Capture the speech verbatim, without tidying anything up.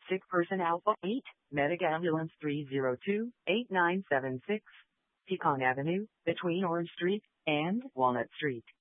Sick person Alpha eight, Medic Ambulance three zero two, eight nine seven six, Pecan Avenue, between Orange Street and Walnut Street.